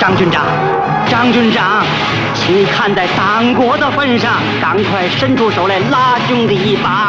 张军长，张军长，请看在党国的份上，赶快伸出手来拉兄弟一把。